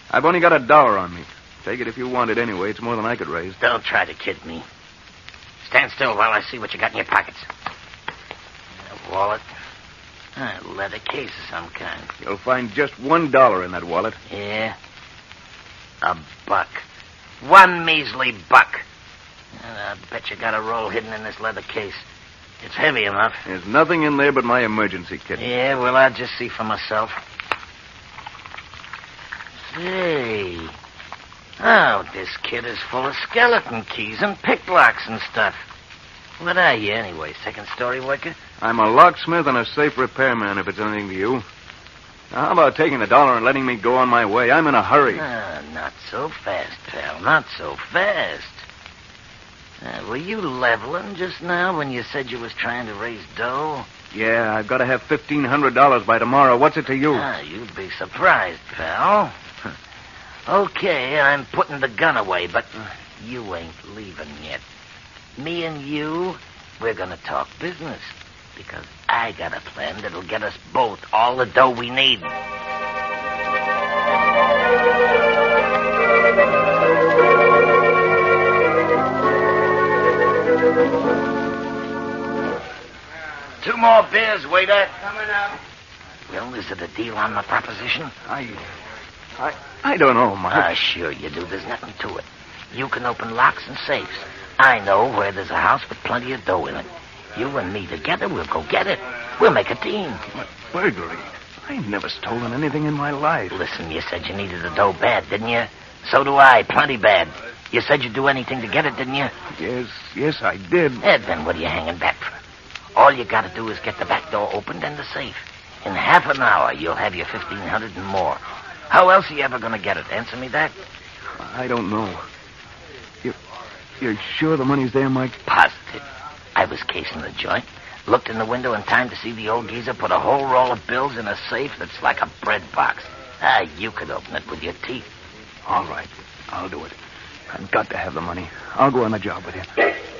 I've only got $1 on me. Take it if you want it anyway. It's more than I could raise. Don't try to kid me. Stand still while I see what you got in your pockets. A wallet. A leather case of some kind. You'll find just $1 in that wallet. Yeah? A buck. One measly buck. And I bet you got a roll hidden in this leather case. It's heavy enough. There's nothing in there but my emergency kit. Yeah, well, I'll just see for myself. Say. Oh, this kit is full of skeleton keys and pick locks and stuff. What are you, anyway? Second-story worker? I'm a locksmith and a safe repairman, if it's anything to you. Now, how about taking $1 and letting me go on my way? I'm in a hurry. Not so fast, pal. Not so fast. Were you leveling just now when you said you was trying to raise dough? Yeah, I've got to have $1,500 by tomorrow. What's it to you? You'd be surprised, pal. Okay, I'm putting the gun away, but you ain't leaving yet. Me and you, we're gonna talk business. Because I got a plan that'll get us both all the dough we need. Two more beers, waiter. Coming up. Well, is it a deal on my proposition? I don't know, Mike. Sure you do. There's nothing to it. You can open locks and safes. I know where there's a house with plenty of dough in it. You and me together, we'll go get it. We'll make a team. What, burglary? I've never stolen anything in my life. Listen, you said you needed the dough bad, didn't you? So do I, plenty bad. You said you'd do anything to get it, didn't you? Yes, I did. Then what are you hanging back for? All you gotta do is get the back door opened and the safe. In half an hour, you'll have your $1,500 and more. How else are you ever gonna get it? Answer me that. I don't know. You're sure the money's there, Mike? Positive. I was casing the joint. Looked in the window in time to see the old geezer put a whole roll of bills in a safe that's like a bread box. You could open it with your teeth. All right. I'll do it. I've got to have the money. I'll go on the job with you.